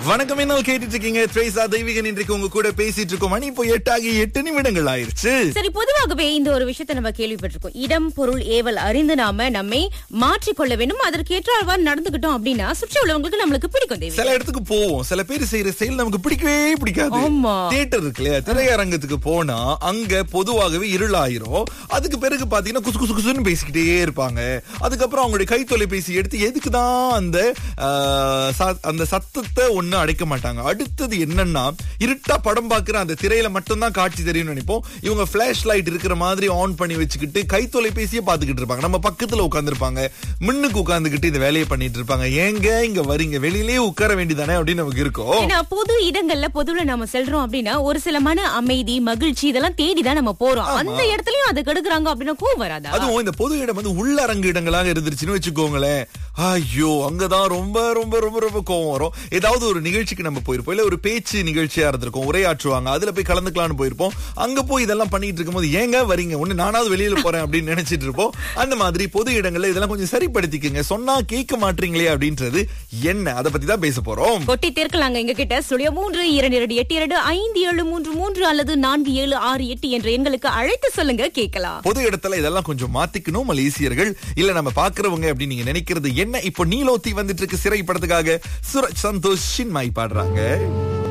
வணக்கம், என்ன கேட்டுட்டு இருக்கீங்க? த்ரேசா தெய்வீகன் இன்றைக்கு உங்க கூட பேசிட்டு இருக்கோம். மணி இப்போ 8 நிமிடங்கள் ஆயிருச்சு. சரி, பொதுவாகவே இந்த ஒரு விஷயத்தை நம்ம கேள்விப்பட்டிருக்கோம். இடம் பொருள் ஏவல் அறிந்து நாம நம்மை மாற்றிக்கொள்ள வேண்டும். அதற்கேற்றால்வாறு நடந்துகிட்டோம் அப்படின்னா சுற்றி உள்ளவங்களுக்கு நம்மளுக்கு பிடிக்கும். தேவி, சில இடத்துக்கு போவோம், சில பேர் செய்யற செயல் நமக்கு பிடிக்கவே பிடிக்காது. தியேட்டர் இருக்கு இல்லையா, திரையரங்கத்துக்கு போனா அங்க பொதுவாகவே இருளாயிரும். அதுக்கு பிறகு பாத்தீங்கன்னா குசு குசு குசுன்னு பேசிக்கிட்டே இருப்பாங்க. அதுக்கப்புறம் அவங்களுடைய கை தொலைபேசி எடுத்து எதுக்குதான் அந்த சத்தத்தை ஒண்ணு அடைக்க மாட்டாங்க. அடுத்தது என்னன்னா, இருட்டா படம் பாக்குற அந்த திரையில மட்டும்தான் காட்சி தெரியும் நினைப்போம். இவங்க பிளாஷ் லைட் இருக்கிற மாதிரி ஆன் பண்ணி வச்சுக்கிட்டு கை தொலைபேசியே பாத்துக்கிட்டு இருப்பாங்க. நம்ம பக்கத்துல உட்கார்ந்து இருப்பாங்க, முன்னுக்கு உட்கார்ந்துகிட்டு இந்த வேலையை பண்ணிட்டு இருப்பாங்க. ஏங்க இங்க வரீங்க, வெளியிலேயே உட்கார வேண்டியதானே அப்படின்னு நமக்கு இருக்கும். பொது இடங்கள்ல பொதுவுல நம்ம செல்றோம் அப்படின்னா ஒரு சில மன அமைதி, மகிழ்ச்சி இதெல்லாம் தேடிதான் நம்ம போறோம். அந்த இடத்துலயும் அதை கெடுக்குறாங்க அப்படின்னா கோவம் வராதா? அதுவும் இந்த பொது இடம் வந்து உள்ளரங்கு இடங்களாக இருந்துருச்சுன்னு வச்சுக்கோங்களேன், ஐயோ அங்கதான் ரொம்ப ரொம்ப ரொம்ப ரொம்ப கோவம் வரும். ஏதாவது ஒரு நிகழ்ச்சிக்கு நம்ம போயிருப்போம், இல்ல ஒரு பேச்சு நிகழ்ச்சியா இருந்திருக்கும், உரையாற்றுவாங்க, அதுல போய் கலந்துக்கலாம்னு போயிருப்போம். அங்க போய் இதெல்லாம் பண்ணிட்டு இருக்கும்போது ஏங்க வரீங்க, ஒண்ணு நானாவது வெளியில போறேன் அப்படின்னு நினைச்சிட்டு இருப்போம். அந்த மாதிரி பொது இடங்கள்ல இதெல்லாம் கொஞ்சம் சரிப்படுத்திக்கங்க. சொன்னா கேட்க மாட்டீங்களே அப்படின்றது என்ன, அதை பத்தி தான் பேச போறோம். கொட்டி தீர்க்கலாங்க எங்க கிட்ட. 332828733 அல்லது 4768 என்ற எண்களுக்கு அழைத்து சொல்லுங்க, கேட்கலாம். பொது இடத்துல இதெல்லாம் கொஞ்சம் மாத்திக்கணும் மலேசியர்கள், இல்ல நம்ம பாக்குறவங்க அப்படின்னு நீங்க நினைக்கிறது என்ன? இப்போ நீலோத்தி வந்துட்டு இருக்கு சிறை படத்துக்காக. சூரஜ் சந்தோஷ் சின்மாய் பாடுறாங்க.